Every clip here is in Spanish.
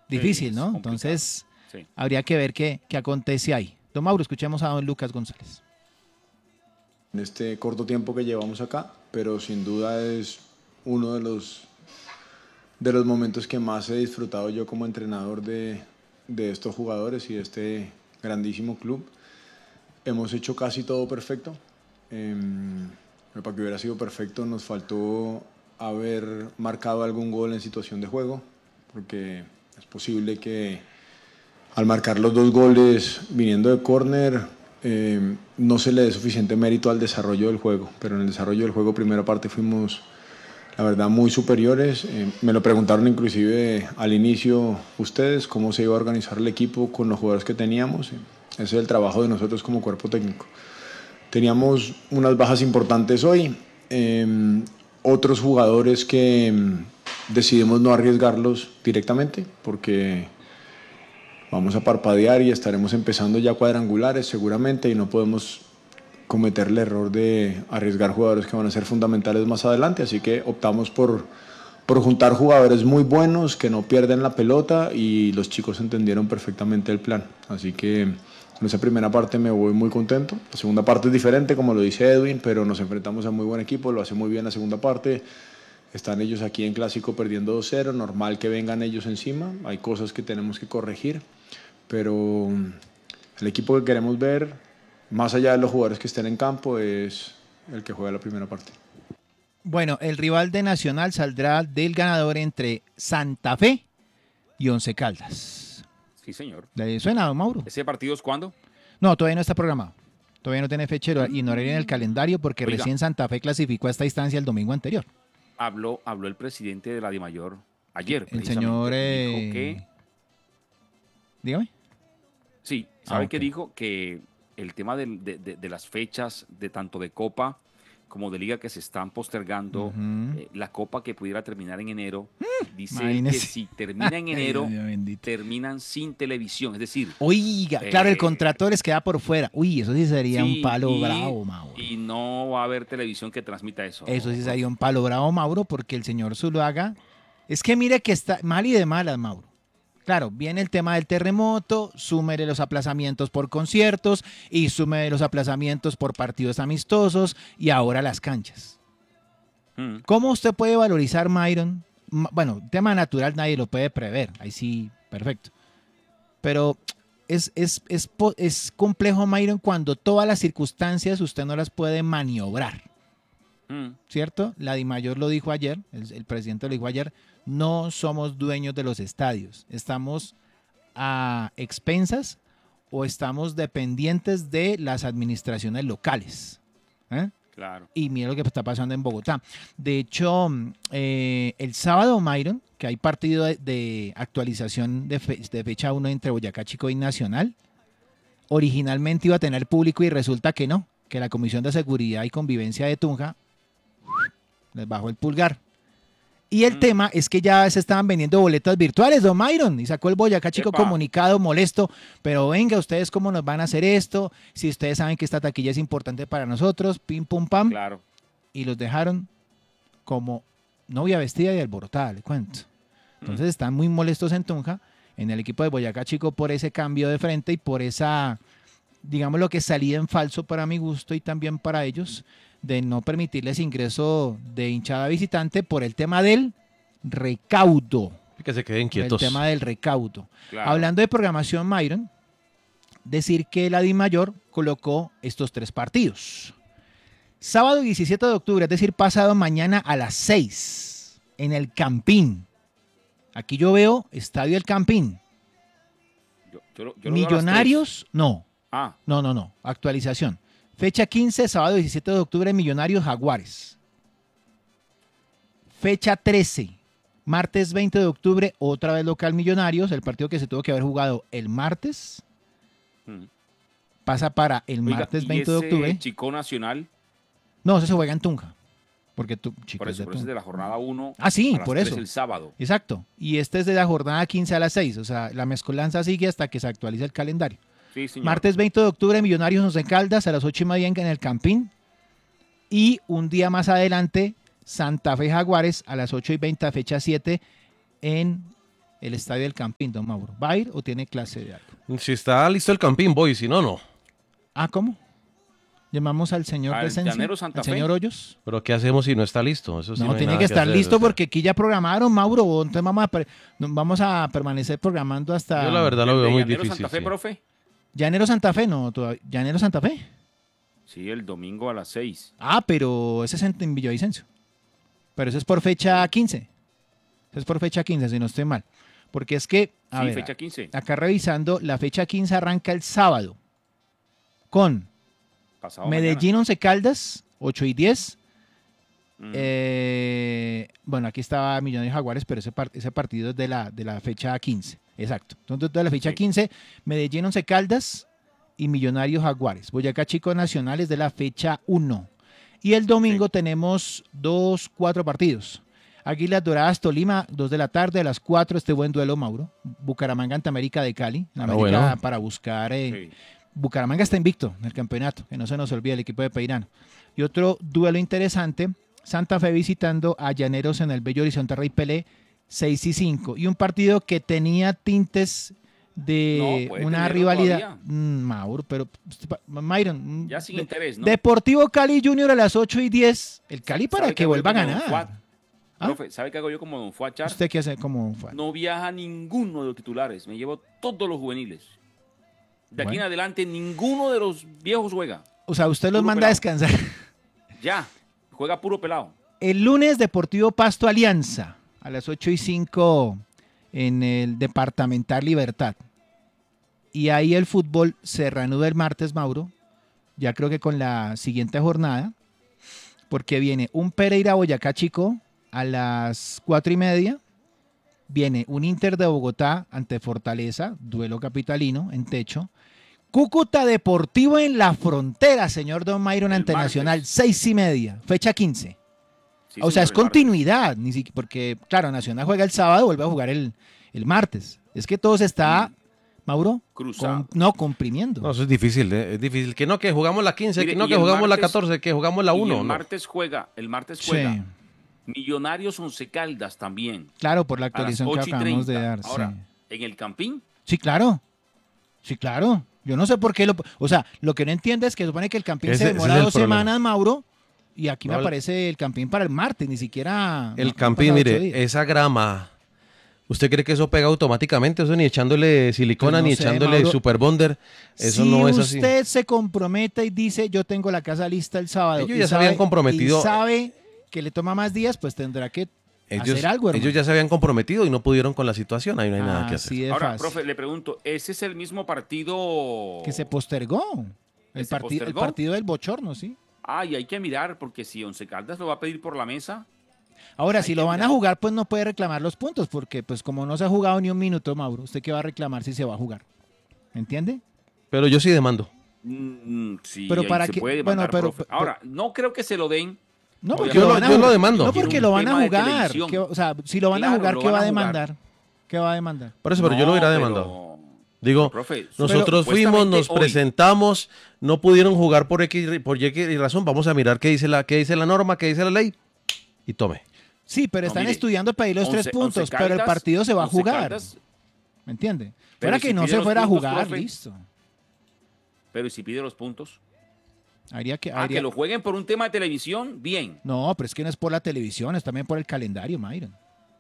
difícil, es ¿no? complicado. Entonces, Sí. habría que ver qué acontece ahí. Don Mauro, escuchemos a don Lucas González. En este corto tiempo que llevamos acá, pero sin duda es uno de los momentos que más he disfrutado yo como entrenador de estos jugadores y de este grandísimo club. Hemos hecho casi todo perfecto. Para que hubiera sido perfecto nos faltó haber marcado algún gol en situación de juego, porque es posible que al marcar los 2 goles viniendo de córner no se le dé suficiente mérito al desarrollo del juego, pero en el desarrollo del juego primera parte fuimos la verdad muy superiores. Me lo preguntaron inclusive al inicio ustedes cómo se iba a organizar el equipo con los jugadores que teníamos. Ese es el trabajo de nosotros como cuerpo técnico. Teníamos unas bajas importantes hoy, otros jugadores que decidimos no arriesgarlos directamente porque vamos a parpadear y estaremos empezando ya cuadrangulares seguramente y no podemos cometer el error de arriesgar jugadores que van a ser fundamentales más adelante, así que optamos por juntar jugadores muy buenos que no pierden la pelota y los chicos entendieron perfectamente el plan, así que en esa primera parte me voy muy contento. La segunda parte es diferente, como lo dice Edwin, pero nos enfrentamos a muy buen equipo, lo hace muy bien la segunda parte. Están ellos aquí en Clásico perdiendo 2-0, normal que vengan ellos encima, hay cosas que tenemos que corregir, pero el equipo que queremos ver, más allá de los jugadores que estén en campo, es el que juega la primera parte. Bueno, el rival de Nacional saldrá del ganador entre Santa Fe y Once Caldas. Sí, señor. ¿Le suena, don Mauro? ¿Ese partido es cuándo? No, todavía no está programado. Todavía no tiene fecha y no horario en el calendario porque Oiga. recién Santa Fe clasificó a esta instancia el domingo anterior. Habló el presidente de la DIMAYOR ayer. El señor... Dijo que... Dígame. Sí, ¿sabe ok. qué dijo? Que el tema de las fechas, de tanto de Copa como de Liga que se están postergando, la Copa que pudiera terminar en enero, dice él que imagínese. si termina en enero, Ay, Dios bendito. terminan sin televisión. Es decir, Oiga, claro, el contrato les queda por fuera. Uy, eso sí sería un sí, palo bravo, Mauro. y no va a haber televisión que transmita eso. Eso sí sería un palo bravo, Mauro, porque el señor Zuluaga... Es que mire que está mal y de malas, Mauro. Claro, viene el tema del terremoto, súmele los aplazamientos por conciertos y súmele los aplazamientos por partidos amistosos y ahora las canchas. ¿Cómo usted puede valorizar, Myron? Bueno, tema natural nadie lo puede prever, ahí sí, perfecto. Pero es complejo, Myron, cuando todas las circunstancias usted no las puede maniobrar. ¿Cierto? La DIMAYOR lo dijo ayer, el presidente lo dijo ayer, no somos dueños de los estadios, estamos a expensas o estamos dependientes de las administraciones locales. Claro. Y mira lo que está pasando en Bogotá. De hecho, el sábado, Myron, que hay partido de actualización de fecha 1 entre Boyacá Chico y Nacional, originalmente iba a tener público y resulta que no, que la Comisión de Seguridad y Convivencia de Tunja les bajó el pulgar. Y el tema es que ya se estaban vendiendo boletas virtuales, don Myron, y sacó el Boyacá Chico comunicado molesto, pero venga, ¿ustedes cómo nos van a hacer esto? Si ustedes saben que esta taquilla es importante para nosotros, pim, pum, pam. Claro. Y los dejaron como novia vestida y alborotada, le cuento. Entonces están muy molestos en Tunja, en el equipo de Boyacá Chico, por ese cambio de frente y por esa, digamos lo que salida en falso para mi gusto y también para ellos, de no permitirles ingreso de hinchada visitante por el tema del recaudo. Que se queden quietos. El tema del recaudo. Claro. Hablando de programación, Myron, decir que la DIMAYOR colocó estos 3 partidos. Sábado 17 de octubre, es decir, pasado mañana a las 6, en el Campín. Aquí yo veo Estadio El Campín. Yo lo veo a las 3. Millonarios, no. Ah. No. Actualización. Fecha 15, sábado 17 de octubre, Millonarios Jaguares. Fecha 13, martes 20 de octubre, otra vez local Millonarios, el partido que se tuvo que haber jugado el martes. Pasa para el martes 20 de octubre. Chico Nacional. No, eso se juega en Tunja. Porque por eso es de la jornada 1. Ah, sí, a las por 3 eso. el sábado. Exacto. Y este es de la jornada 15 a las 6. O sea, la mezcolanza sigue hasta que se actualice el calendario. Sí, señor. Martes 20 de octubre, Millonarios Once Caldas a las 8:30 en el Campín. Y un día más adelante, Santa Fe Jaguares a las 8:20, fecha 7, en el estadio del Campín, don Mauro? ¿Va a ir o tiene clase de algo? Si está listo el Campín, voy. Si no, no. Ah, ¿cómo? Llamamos al señor Al Presencia, Llanero Santa al Fe. señor Hoyos. Pero ¿qué hacemos si no está listo? Eso sí No, hay tiene nada que estar hacer, listo o sea. porque aquí ya programaron, Mauro. Entonces vamos a permanecer programando hasta... Yo la verdad ¿El lo de veo muy Llanero difícil. Santa Fe, sí. profe? ¿Llanero Santa Fe? No, todavía. ¿Llanero Santa Fe? Sí, el domingo a las 6. Ah, pero ese es en Villavicencio. Pero eso es por fecha 15. Eso es por fecha 15, si no estoy mal. Porque es que, a Sí, ver, fecha 15. acá revisando, la fecha 15 arranca el sábado con Pasado Medellín 11 Caldas, 8 y 10. mañana. Bueno, aquí estaba Millonarios Jaguares, pero ese partido es de la fecha 15. Exacto. Entonces, de la fecha Sí. 15, Medellín 11 Caldas y Millonarios Jaguares. Boyacá Chico Nacionales de la fecha 1. Y el domingo Sí. tenemos 4 partidos. Águilas Doradas Tolima, 2 de la tarde, a las 4, este buen duelo, Mauro. Bucaramanga ante América de Cali. La América bueno. para buscar... Sí. Bucaramanga está invicto en el campeonato, que no se nos olvide el equipo de Peirano. Y otro duelo interesante, Santa Fe visitando a Llaneros en el Bello Horizonte Rey Pelé, 6 y 5. Y un partido que tenía tintes de No, puede una tenerlo rivalidad. todavía. Mauro, pero Myron. Ya sin interés, ¿no? Deportivo Cali Junior a las 8 y 10. El Cali para ¿Sabe que qué hago yo vuelva a como Don ganar. Fuat? ¿Ah? Profe, ¿sabe qué hago yo como Don Fuachar? ¿Usted qué hace como fan? No viaja ninguno de los titulares. Me llevo todos los juveniles. De aquí Bueno. en adelante, ninguno de los viejos juega. O sea, usted los Puro manda a pelado. descansar. Ya, juega puro pelado. El lunes, Deportivo Pasto Alianza, a las 8 y 5 en el Departamental Libertad. Y ahí el fútbol se reanuda el martes, Mauro, ya creo que con la siguiente jornada, porque viene un Pereira Boyacá Chico a las 4:30, viene un Inter de Bogotá ante Fortaleza, duelo capitalino en techo, Cúcuta Deportivo en la Frontera, señor Don Myron, El ante martes. Nacional, 6:30, fecha 15. Sí, O sea, señor, es el martes. continuidad, ni siquiera, porque, claro, Nacional juega el sábado, vuelve a jugar el martes. Es que todo se está, Mauro, Cruzado. comprimiendo. No, eso es difícil, ¿eh? Es difícil. Que no, que jugamos la 15, Mire, que no, y que el jugamos la martes- 14, que jugamos la Y 1. el no. martes juega Sí, Millonarios Once Caldas también. claro, por la A las actualización que 8:30. acabamos de dar. Ahora, Sí. en el Campín, Sí, claro. Sí, claro. Yo no sé por qué o sea, lo que no entiendo es que supone que el Campín Ese se es demora el 2 problema. semanas, Mauro, y aquí No, me el- aparece el Campín para el martes, ni siquiera... El no Campín, pasan 8 mire, días. esa grama, ¿usted cree que eso pega automáticamente? Eso ni echándole silicona, Pues no ni sé, echándole Mauro. super bonder. Eso si no es así. usted se compromete y dice, yo tengo la casa lista el sábado. Ellos y ya se habían comprometido. Y sabe que le toma más días, pues tendrá que hacer algo, hermano. ellos ya se habían comprometido y no pudieron con la situación. Ahí no hay nada que hacer. Así de ahora, fácil. profe, le pregunto, ¿ese es el mismo partido? Que se postergó. ¿Que El se partido postergó? del bochorno, sí. Ay, hay que mirar, porque si Once Caldas lo va a pedir por la mesa, Ahora, Hay si que lo van a mirar. jugar, pues no puede reclamar los puntos, porque pues como no se ha jugado ni un minuto, Mauro, ¿usted qué va a reclamar si se va a jugar? ¿Entiende? Pero yo sí demando. sí, Pero ahí para se qué- puede bueno, demandar, pero- profe. Ahora, no creo que se lo den. No, porque Yo lo lo- van a yo lo jugar. demando. No, porque Tiene lo un van a tema de jugar. televisión. O sea, si lo van a Claro, jugar, lo ¿qué van va a a jugar. demandar? ¿Qué va a demandar? Por eso, pero yo lo hubiera pero- demandado. Digo, profe, nosotros pero fuimos, nos supuestamente hoy- presentamos, no pudieron jugar por X y razón. Vamos a mirar qué dice la norma, qué dice la ley y tome. Sí, pero No, están mire, estudiando pedir los 3 Once puntos, pero el Caldas- partido se va a Once jugar. Caldas, ¿Me entiende? Pero Fuera si que no pide se los fuera a puntos, jugar, profe. listo. pero si pide los puntos. Habría que, Que lo jueguen por un tema de televisión, bien. No, pero es que no es por la televisión, es también por el calendario, Myron.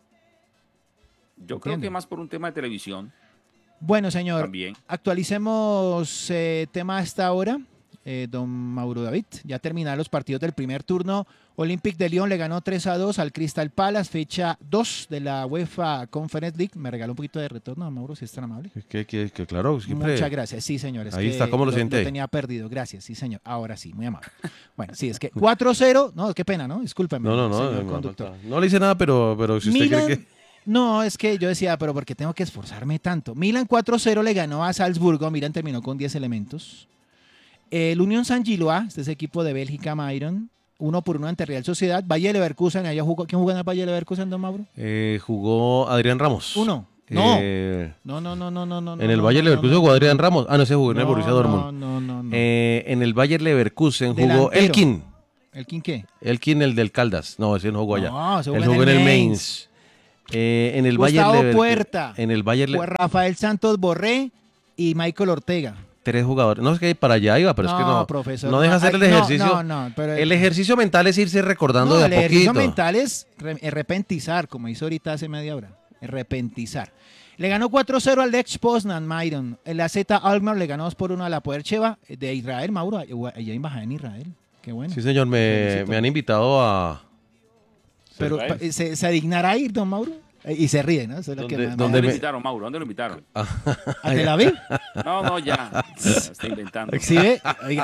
Yo creo Entiendo. que más por un tema de televisión Bueno, señor, también. actualicemos tema a esta hora. Don Mauro David, ya terminaron los partidos del primer turno. Olympique de Lyon le ganó 3-2 al Crystal Palace, fecha 2 de la UEFA Conference League. Me regaló un poquito de retorno, Mauro, si es tan amable. Que claro, siempre. Muchas gracias, sí, señores. Ahí está, ¿cómo lo siente? Lo tenía perdido, gracias, sí, señor. Ahora sí, muy amable. Bueno, sí, es que 4-0, no, qué pena, ¿no? Discúlpeme, No, señor no, conductor. no le hice nada, pero si usted Milan, cree que. no, es que yo decía, pero ¿por qué tengo que esforzarme tanto? Milan 4-0 le ganó a Salzburgo, Milan terminó con 10 elementos. El Unión Saint-Gilloise, este es equipo de Bélgica, Myron, 1-1 ante Real Sociedad. Bayer Leverkusen, allá jugó, ¿quién jugó en el Bayer Leverkusen, don Mauro? Jugó Adrián Ramos. Uno. No. En No. el Bayer Leverkusen jugó Adrián Ramos. Ah, no, ese jugó en el Borussia Dortmund. No. En el Bayer Leverkusen jugó Delantero. Elkin. ¿El quién qué? Elkin, el del Caldas. No, ese no jugó allá. No, ese Él jugó jugó en en el el Mainz. Mainz. En el Gustavo Bayern Puerta. En el Bayern Rafael Santos Borré y Michael Ortega. 3 jugadores. No, es que para allá iba, pero es que no. Profesor, no deja hacer el ejercicio. Pero el ejercicio mental es irse recordando de a el poquito. ejercicio mental es repentizar, como hizo ahorita hace media hora. Repentizar. Le ganó 4-0 al Lech Poznan, Myron. El AZ Alkmaar le ganó 2-1 a la Puercheva de Israel, Mauro. Allá hay embajada en Israel. Qué bueno. Sí, señor, me han invitado a... Pero ¿se dignará ir, don Mauro? Y se ríe, ¿no? Eso es lo que ¿Dónde lo invitaron, Mauro? ¿Dónde lo invitaron? ¿A Tel Aviv? No, ya. Está inventando. ¿Sí ve? Oiga,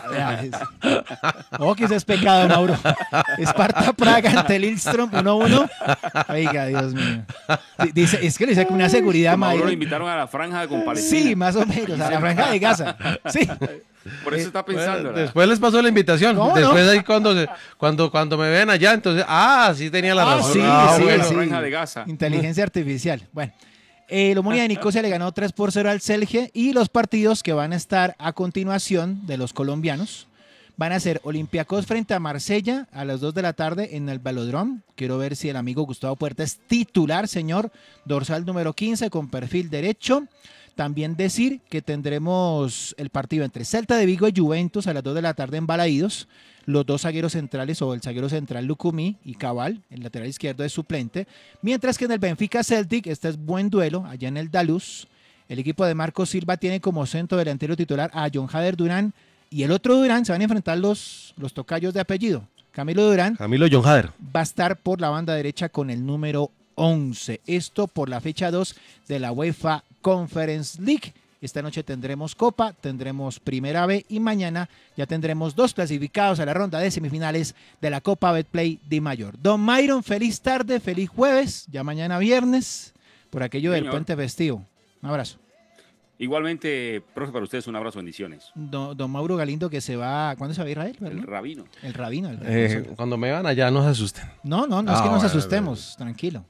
que eso es pecado, Mauro. Esparta Praga ante Lillestrøm 1-1. Oiga, Dios mío. Dice, es que le dice con una seguridad, Mauro lo invitaron a la franja con Palestina. Sí, más o menos, a la franja de Gaza. Sí. Por eso está pensando. Bueno, después les pasó la invitación. Después ahí cuando me ven allá, entonces, sí tenía la razón. Sí, bueno, sí. Franja de Gaza. Inteligencia artificial. Bueno, el Omonia de Nicosia le ganó 3-0 al Celje y los partidos que van a estar a continuación de los colombianos van a ser Olympiacos frente a Marsella a las 2 de la tarde en el Velodrome. Quiero ver si el amigo Gustavo Puerta es titular, señor. Dorsal número 15 con perfil derecho. También decir que tendremos el partido entre Celta de Vigo y Juventus a las 2 de la tarde en Balaídos. Los dos zagueros centrales, o el zaguero central Lucumí y Cabal, el lateral izquierdo es suplente. Mientras que en el Benfica Celtic, este es buen duelo, allá en el Daluz. El equipo de Marco Silva tiene como centro delantero titular a John Hader Durán. Y el otro Durán, se van a enfrentar los tocayos de apellido. Camilo Durán. Camilo John Hader. Va a estar por la banda derecha con el número 11. Esto por la fecha 2 de la UEFA Conference League. Esta noche tendremos Copa, tendremos Primera B y mañana ya tendremos 2 clasificados a la ronda de semifinales de la Copa Betplay de Mayor. Don Myron, feliz tarde, feliz jueves, ya mañana viernes, por aquello del puente festivo. Un abrazo. Igualmente, profe, para ustedes un abrazo, bendiciones. Don Mauro Galindo que se va, ¿cuándo se va a Israel? ¿Verdad? El rabino. El rabino. Cuando me van allá, no se asusten. No es que nos asustemos, tranquilo.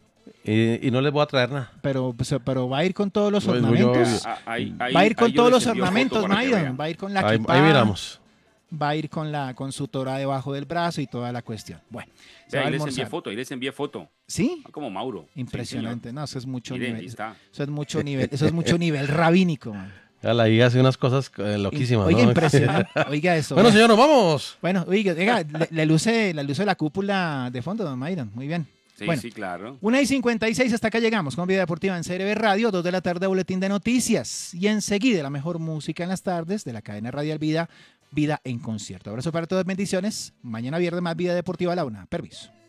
Y no les voy a traer nada. Pero va a ir con todos los ornamentos. Va a ir con todos los ornamentos, Myron. Va a ir con la kippah. Ahí miramos. Va a ir con su Torah debajo del brazo y toda la cuestión. Bueno, ahí les envié foto. ¿Sí? Como Mauro. Impresionante. Sí, no, eso es mucho nivel. Eso es mucho nivel. Eso es mucho nivel rabínico, man. La hija hace unas cosas loquísimas. Oiga, ¿no? impresionante. Oiga eso. Bueno, señor, nos vamos. Bueno, oiga, le luce la cúpula de fondo, don Myron. Muy bien. Sí, bueno, sí, claro. 1:56, hasta acá llegamos con Vida Deportiva en CRB Radio, 2 de la tarde, boletín de noticias. Y enseguida la mejor música en las tardes de la cadena radial Vida en concierto. Abrazo para todos, bendiciones. Mañana viernes más Vida Deportiva a la 1. Permiso.